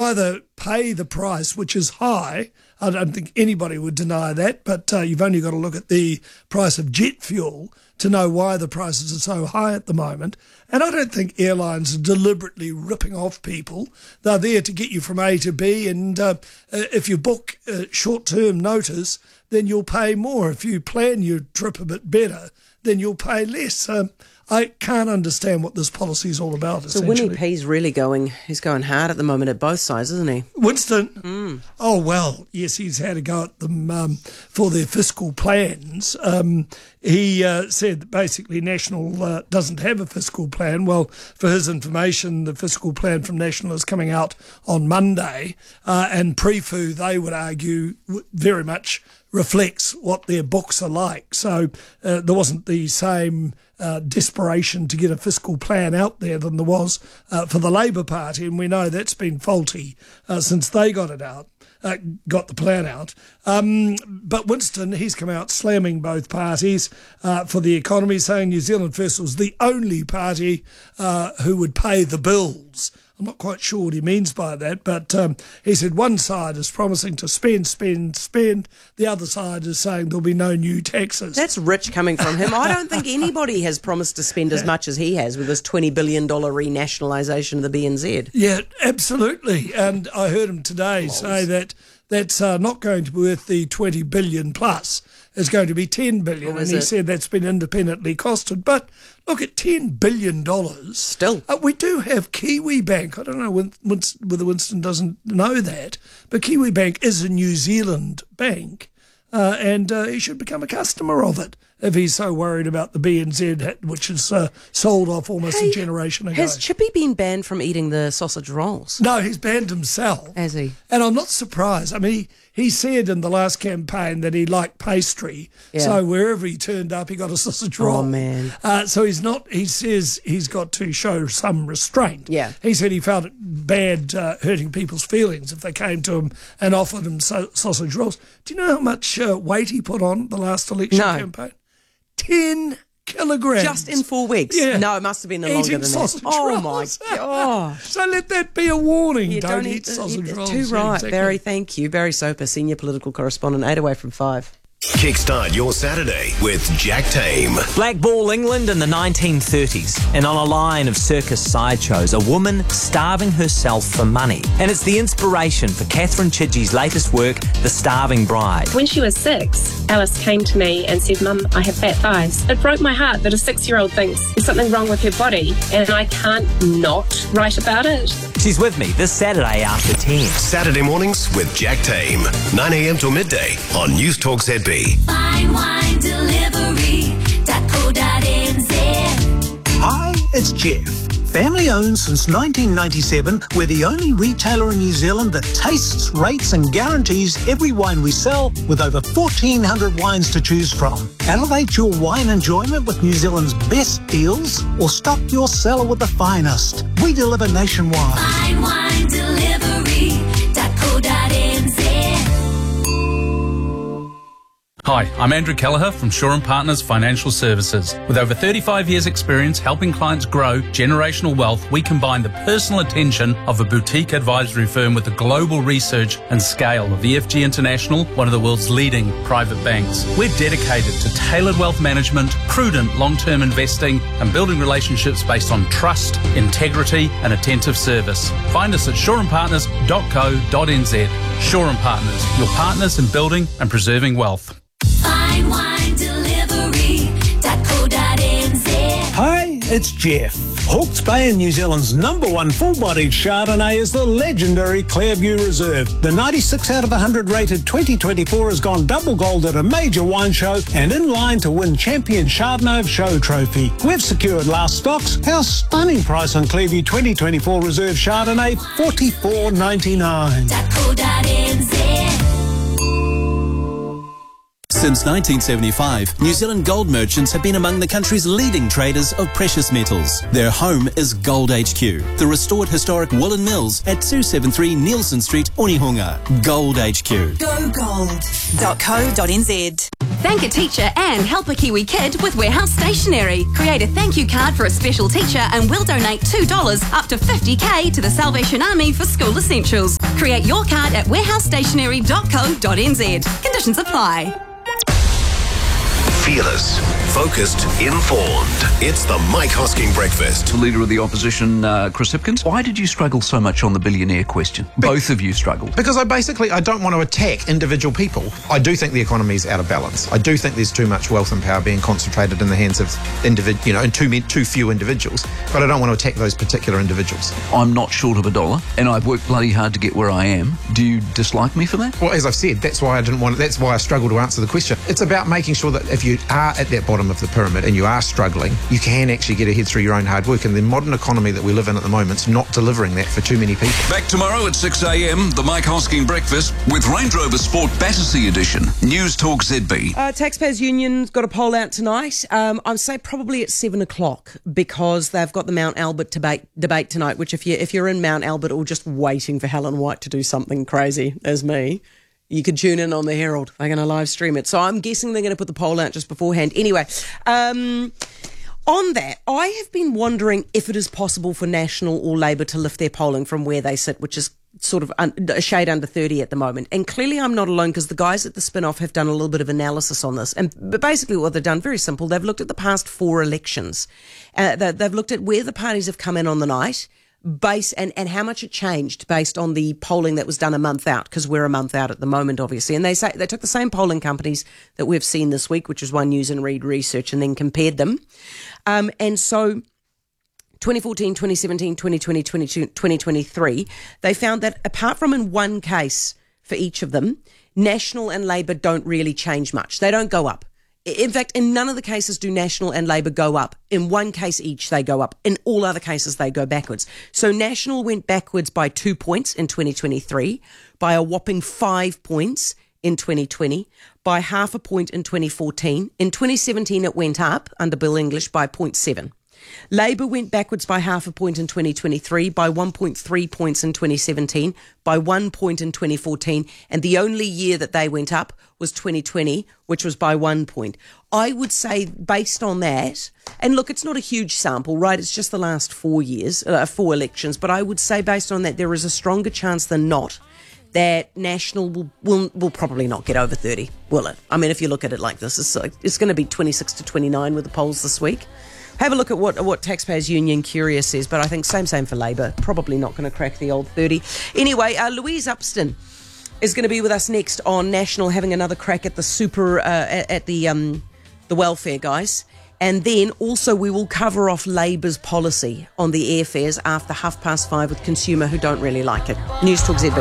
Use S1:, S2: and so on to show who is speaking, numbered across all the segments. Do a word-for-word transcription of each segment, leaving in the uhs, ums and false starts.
S1: either pay the price, which is high. I don't think anybody would deny that, but uh, you've only got to look at the price of jet fuel to know why the prices are so high at the moment. And I don't think airlines are deliberately ripping off people. They're there to get you from A to B, and uh, if you book uh, short-term notice, then you'll pay more. If you plan your trip a bit better, then you'll pay less. Um, I can't understand what this policy is all about,
S2: So Winnie P's really going, he's going hard at the moment at both sides, isn't he?
S1: Winston?
S2: Mm.
S1: Oh, well, yes, he's had a go at them um, for their fiscal plans. Um, he uh, said that basically National uh, doesn't have a fiscal plan. Well, for his information, the fiscal plan from National is coming out on Monday, uh, and Prefu, they would argue, very much reflects what their books are like. So uh, there wasn't the same uh, desperation to get a fiscal plan out there than there was uh, for the Labour Party, and we know that's been faulty uh, since they got it out, uh, got the plan out. Um, but Winston, he's come out slamming both parties uh, for the economy, saying New Zealand First was the only party uh, who would pay the bills. I'm not quite sure what he means by that, but um, he said one side is promising to spend, spend, spend. The other side is saying there'll be no new taxes.
S2: That's rich coming from him. I don't think anybody has promised to spend as much as he has with this twenty billion dollars renationalisation of the B N Z.
S1: Yeah, absolutely. And I heard him today Lols. say that that's uh, not going to be worth the twenty billion plus. It's going to be ten billion, and he it? said that's been independently costed. But look, at ten billion dollars,
S2: still,
S1: uh, we do have Kiwibank. I don't know when, when, whether Winston doesn't know that, but Kiwibank is a New Zealand bank, uh, and uh, he should become a customer of it if he's so worried about the B N Z, which is uh, sold off almost hey, a generation ago.
S2: Has Chippy been banned from eating the sausage rolls?
S1: No, he's banned himself.
S2: Has he?
S1: And I'm not surprised. I mean, he, he said in the last campaign that he liked pastry, yeah. so wherever he turned up, he got a sausage roll.
S2: Oh, man.
S1: Uh, so he's not, he says he's got to show some restraint.
S2: Yeah.
S1: He said he found it bad uh, hurting people's feelings if they came to him and offered him so- sausage rolls. Do you know how much uh, weight he put on the last election
S2: no.
S1: campaign? Ten kilograms.
S2: Just in four weeks?
S1: Yeah.
S2: No, it must have been longer
S1: Eating
S2: than
S1: sausage
S2: that. Oh,
S1: rolls.
S2: my gosh.
S1: So let that be a warning.
S2: You
S1: don't,
S2: don't
S1: eat,
S2: eat
S1: sausage
S2: eat,
S1: rolls.
S2: Too right.
S1: Exactly.
S2: Barry, thank you. Barry Soper, senior political correspondent, eight away from five.
S3: Kickstart your Saturday with Jack Tame.
S4: Black Ball England in the nineteen thirties, and on a line of circus sideshows, a woman starving herself for money. And it's the inspiration for Catherine Chidgey's latest work, The Starving Bride.
S5: When she was six, Alice came to me and said, "Mum, I have fat thighs." It broke my heart that a six-year-old thinks there's something wrong with her body, and I can't not write about it.
S4: She's with me this Saturday after ten.
S3: Saturday mornings with Jack Tame, nine a.m. till midday on News Talk Z B.
S6: Fine wine delivery dot co dot n z.
S7: Hi, it's Jeff. Family owned since nineteen ninety-seven, we're the only retailer in New Zealand that tastes, rates and guarantees every wine we sell, with over fourteen hundred wines to choose from. Elevate your wine enjoyment with New Zealand's best deals, or stock your cellar with the finest. We deliver nationwide.
S6: Fine wine delivery dot co dot n z.
S8: Hi, I'm Andrew Kelleher from Shaw and Partners Financial Services. With over thirty-five years experience helping clients grow generational wealth, we combine the personal attention of a boutique advisory firm with the global research and scale of E F G International, one of the world's leading private banks. We're dedicated to tailored wealth management, prudent long-term investing, and building relationships based on trust, integrity, and attentive service. Find us at shaw and partners dot co dot n z. Shaw and Partners, your partners in building and preserving wealth.
S6: Fine wine delivery dot co dot n z.
S7: Hi, it's Jeff. Hawke's Bay and New Zealand's number one full-bodied Chardonnay is the legendary Clairview Reserve. The ninety-six out of one hundred rated twenty twenty-four has gone double gold at a major wine show and in line to win Champion Chardonnay of Show trophy. We've secured last stocks. Our stunning price on Clairview twenty twenty-four Reserve Chardonnay, forty-four ninety-nine.
S9: Since nineteen seventy-five, New Zealand gold merchants have been among the country's leading traders of precious metals. Their home is Gold H Q, the restored historic Woolen Mills at two seventy-three Nielsen Street, Onehunga. Gold H Q.
S10: go gold dot co dot n z. Thank a teacher and help a Kiwi kid with Warehouse Stationery. Create a thank you card for a special teacher and we'll donate two dollars up to fifty K to the Salvation Army for school essentials. Create your card at warehouse stationery dot co dot n z. Conditions apply.
S3: Fearless, focused, informed. It's the Mike Hosking Breakfast.
S11: The Leader of the Opposition, uh, Chris Hipkins, why did you struggle so much on the billionaire question? Both of you struggled.
S12: Because I basically, I don't want to attack individual people. I do think the economy is out of balance. I do think there's too much wealth and power being concentrated in the hands of individ, you know, in too, too few individuals. But I don't want to attack those particular individuals.
S11: I'm not short of a dollar, and I've worked bloody hard to get where I am. Do you dislike me for that?
S12: Well, as I've said, that's why I didn't want. That's why I struggled to answer the question. It's about making sure that if you are at that bottom of the pyramid and you are struggling, you can actually get ahead through your own hard work. And the modern economy that we live in at the moment is not delivering that for too many people.
S13: Back tomorrow at six a m, the Mike Hosking Breakfast with Range Rover Sport Battersea Edition. News Talk Z B.
S2: Uh, Taxpayers Union's got a poll out tonight. Um, I'd say probably at seven o'clock because they've got the Mount Albert debate debate tonight. Which, if you if you're in Mount Albert or just waiting for Helen White to do something crazy, as me, you could tune in on the Herald. They're going to live stream it. So I'm guessing they're going to put the poll out just beforehand. Anyway, um, on that, I have been wondering if it is possible for National or Labour to lift their polling from where they sit, which is sort of un- a shade under thirty at the moment. And clearly I'm not alone because the guys at the Spin-Off have done a little bit of analysis on this. And but basically what they've done, very simple, they've looked at the past four elections. Uh, they've looked at where the parties have come in on the night, base and, and how much it changed based on the polling that was done a month out, because we're a month out at the moment, obviously. And they say they took the same polling companies that we've seen this week, which is One News and Read Research, and then compared them. Um, and so twenty fourteen, twenty seventeen, twenty twenty, twenty twenty-three, they found that apart from in one case for each of them, National and Labour don't really change much. They don't go up. In fact, in none of the cases do National and Labour go up. In one case each, they go up. In all other cases, they go backwards. So National went backwards by two points in twenty twenty-three, by a whopping five points in twenty twenty, by half a point in twenty fourteen. In twenty seventeen, it went up under Bill English by zero point seven. Labour went backwards by half a point in twenty twenty-three, by one point three points in twenty seventeen, by one point in twenty fourteen, and the only year that they went up was twenty twenty, which was by one point. I would say based on that, and look, it's not a huge sample, right? It's just the last four years, uh, four elections, but I would say based on that, there is a stronger chance than not that National will, will will probably not get over thirty, will it? I mean, if you look at it like this, it's, it's going to be twenty-six to twenty-nine with the polls this week. Have a look at what what Taxpayers Union Curious says, but I think same same for Labour. Probably not going to crack the old thirty. Anyway, uh, Louise Upston is going to be with us next on National, having another crack at the super uh, at, at the um the welfare guys, and then also we will cover off Labour's policy on the airfares after half past five with Consumer, who don't really like it. News Talk Z B.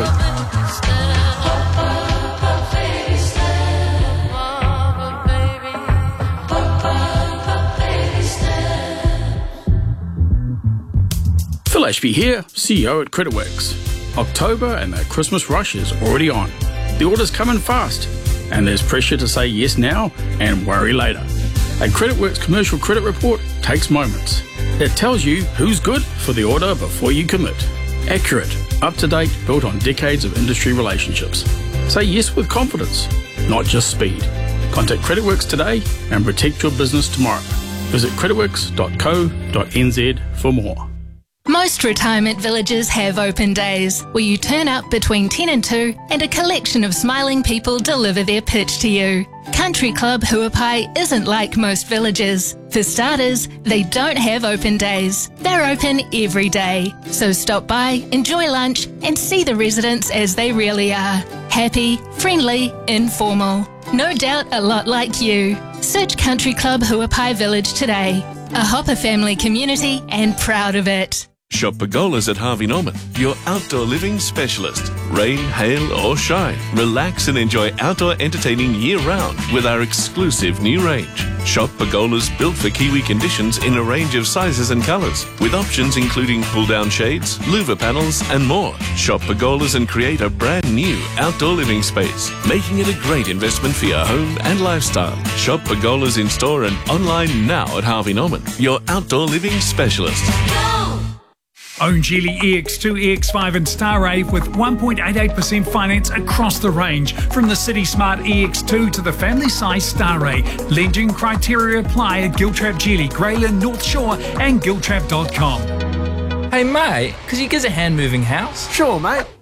S14: Phil Ashby here, C E O at CreditWorks. October and the Christmas rush is already on. The orders come in fast, and there's pressure to say yes now and worry later. A CreditWorks commercial credit report takes moments. It tells you who's good for the order before you commit. Accurate, up-to-date, built on decades of industry relationships. Say yes with confidence, not just speed. Contact CreditWorks today and protect your business tomorrow. Visit creditworks dot co dot n z for more.
S15: Most retirement villages have open days where you turn up between ten and two and a collection of smiling people deliver their pitch to you. Country Club Huapai isn't like most villages. For starters, they don't have open days. They're open every day. So stop by, enjoy lunch and see the residents as they really are. Happy, friendly, informal. No doubt a lot like you. Search Country Club Huapai Village today. A Hopper family community and proud of it.
S16: Shop Pergolas at Harvey Norman, your outdoor living specialist. Rain, hail or shine, relax and enjoy outdoor entertaining year-round with our exclusive new range. Shop Pergolas built for Kiwi conditions in a range of sizes and colours, with options including pull-down shades, louver panels and more. Shop Pergolas and create a brand new outdoor living space, making it a great investment for your home and lifestyle. Shop Pergolas in store and online now at Harvey Norman, your outdoor living specialist.
S17: Own Geely E X two, E X five and Star Rave with one point eight eight percent finance across the range. From the City Smart E X two to the family size Star Ray. Legend criteria apply at Giltrap Geely, Greyland, North Shore and giltrap dot com.
S18: Hey mate, could you get a hand moving house?
S19: Sure mate.